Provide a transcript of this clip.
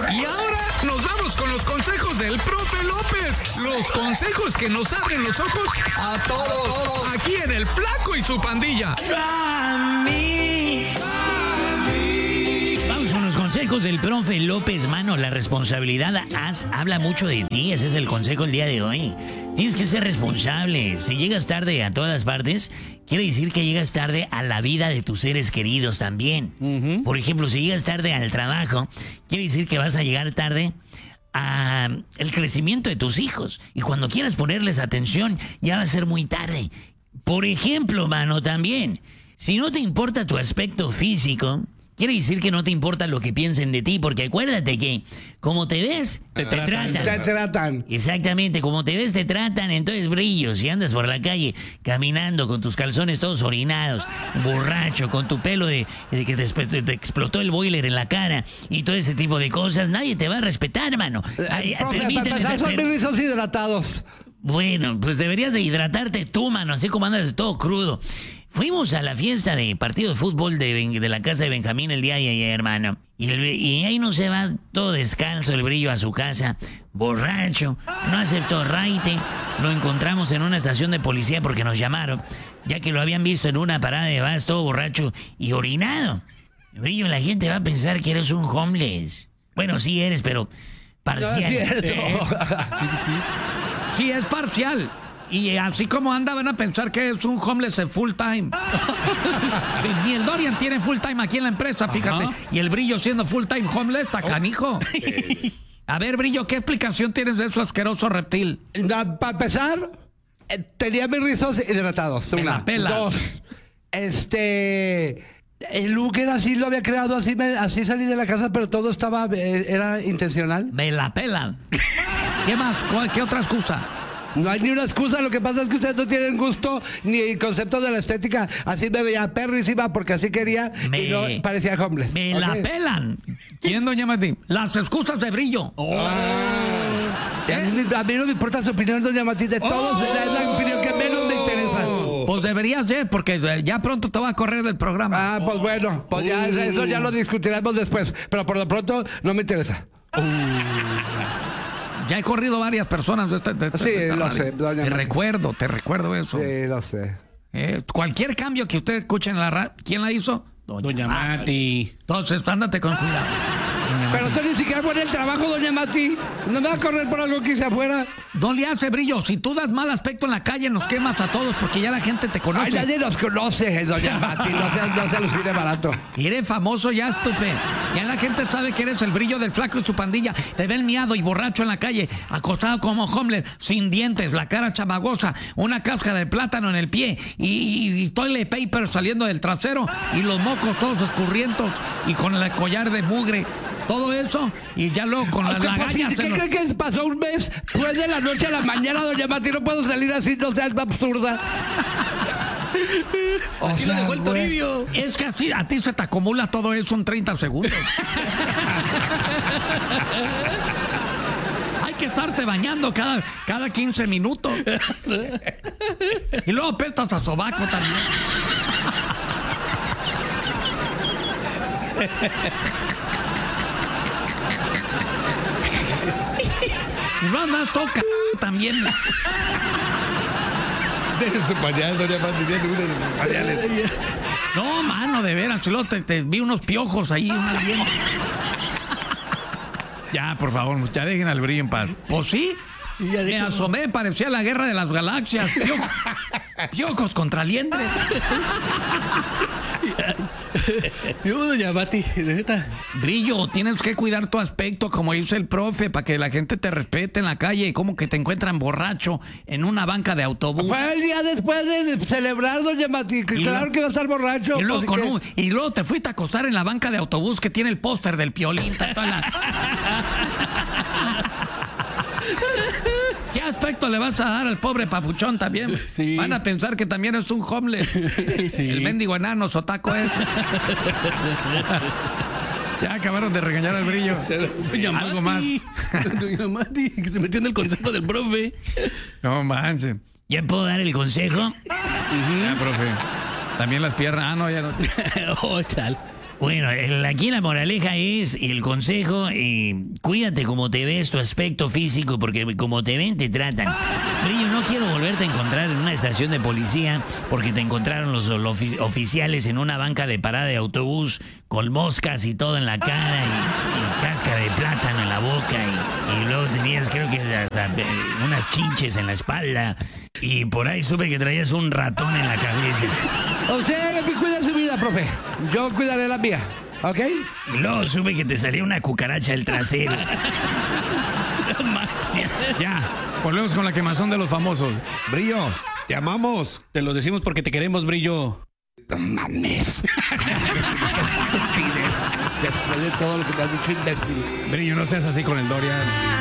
Y ahora nos vamos con los consejos del profe López. Los consejos que nos abren los ojos a todos. Aquí en El Flaco y su pandilla. Vamos con los consejos del profe López, mano. La responsabilidad habla mucho de ti. Ese es el consejo el día de hoy. Tienes que ser responsable. Si llegas tarde a todas partes, quiere decir que llegas tarde a la vida de tus seres queridos también. Por ejemplo, si llegas tarde al trabajo, quiere decir que vas a llegar tarde a el crecimiento de tus hijos. Y cuando quieras ponerles atención, ya va a ser muy tarde. Por ejemplo, mano, también, si no te importa tu aspecto físico, quiere decir que no te importa lo que piensen de ti, porque acuérdate que como te ves, te tratan. Te tratan. Exactamente, como te ves, te tratan. Entonces, brillo, si andas por la calle caminando con tus calzones todos orinados, borracho, con tu pelo de que te explotó el boiler en la cara y todo ese tipo de cosas, nadie te va a respetar, hermano. Profe, para empezar, son mis rizos hidratados. Bueno, pues deberías de hidratarte tú, mano, así como andas todo crudo. Fuimos a la fiesta de partido de fútbol de la casa de Benjamín el día de ayer, hermano. Y ahí no se va todo descalzo el brillo a su casa, borracho, no aceptó raite. Lo encontramos en una estación de policía porque nos llamaron, ya que lo habían visto en una parada de bus todo borracho y orinado. Brillo, la gente va a pensar que eres un homeless. Bueno, sí eres, pero parcial. No es cierto. Sí, es parcial. Y así como anda, van a pensar que es un homeless full time. Sí, ni el Dorian tiene full time aquí en la empresa, fíjate. Ajá. Y el Brillo siendo full time homeless, está canijo. A ver, Brillo, ¿qué explicación tienes de eso asqueroso reptil? Para empezar, tenía mis rizos hidratados. Me la pela. Dos, el look era así, lo había creado así, así salí de la casa, pero todo era intencional. Me la pelan. ¿Qué más? ¿Qué otra excusa? No hay ni una excusa, lo que pasa es que ustedes no tienen gusto ni el concepto de la estética. Así me veía perrísima porque así quería y no parecía homeless. Me la pelan. ¿Quién, doña Mati? Las excusas de Brillo. A mí no me importa su opinión, doña Mati, de todos. Es la opinión que menos me interesa. Pues deberías porque ya pronto te va a correr del programa. Ah, pues bueno, pues ya eso ya lo discutiremos después. Pero por lo pronto no me interesa. Ya he corrido varias personas de esta lo sé, doña Mati. Te recuerdo eso. Sí, lo sé. Cualquier cambio que usted escuche en la radio, ¿quién la hizo? Doña Mati. Entonces, ándate con cuidado. Pero usted ni siquiera pone el trabajo, doña Mati. No me va a correr por algo que hice afuera. No le hace, Brillo. Si tú das mal aspecto en la calle, nos quemas a todos porque ya la gente te conoce. Ay, nadie nos conoce, doña Mati. No se alucine barato. Y eres famoso ya, estúpido. Ya la gente sabe que eres el Brillo del Flaco y su pandilla. Te ven miado y borracho en la calle, acostado como homeless, sin dientes, la cara chamagosa, una cáscara de plátano en el pie y toilet paper saliendo del trasero y los mocos todos escurrientos y con el collar de mugre. Todo eso, y ya luego con las lagañas... ¿Qué cree que pasó un mes? Pues de la noche a la mañana, doña Mati, no puedo salir así, no seas absurda. Así lo dejó el Toribio. Es que así a ti se te acumula todo eso en 30 segundos. Hay que estarte bañando cada 15 minutos. Y luego apestas a sobaco también. Y no andas toca también. Deje su pañal, doña Mati, tiene uno de sus pañales. No, mano, de veras, chulo, te vi unos piojos ahí, una bien. Ya, por favor, ya dejen al Brillo en paz. Pues sí, me asomé, parecía la guerra de las galaxias. Piojos contra liendre. Yo, doña Mati, neta. Brillo, tienes que cuidar tu aspecto, como dice el profe, para que la gente te respete en la calle. Como que te encuentran borracho en una banca de autobús. Fue el día después de celebrar, doña Mati. Claro que va a estar borracho. Y luego te fuiste a acostar en la banca de autobús que tiene el póster del Piolín. ¿Qué aspecto le vas a dar al pobre papuchón también? Sí. Van a pensar que también es un homeless. Sí. El mendigo enano sotaco es. Ya acabaron de regañar al Brillo. Doña Algo Mati. más. Doña Mati, que se metió en el consejo del profe. No manches. ¿Ya puedo dar el consejo? Ya, profe. También las piernas. Ah, no, ya no. Oh, chal. Bueno, aquí la moraleja es, y el consejo, cuídate como te ves, tu aspecto físico, porque como te ven, te tratan. Brillo, no quiero volverte a encontrar en una estación de policía porque te encontraron los oficiales en una banca de parada de autobús con moscas y todo en la cara y cáscara de plátano en la boca y luego tenías, creo que hasta unas chinches en la espalda y por ahí supe que traías un ratón en la cabeza. Usted cuida su vida, profe. Yo cuidaré la mía, ¿ok? Y luego supe que te salía una cucaracha del trasero. Ya, volvemos con la quemazón de los famosos. Brillo, te amamos. Te lo decimos porque te queremos, Brillo. No mames. Después de todo lo que me has dicho, imbécil. Brillo, no seas así con el Dorian.